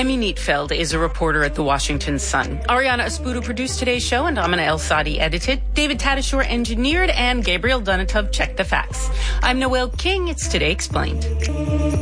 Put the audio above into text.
Emmy Neatfeld is a reporter at the Washington Sun. Ariana Espudo produced today's show, and Amina El Sadi edited. David Tadashore engineered, and Gabriel Donatov checked the facts. I'm Noelle King. It's Today Explained.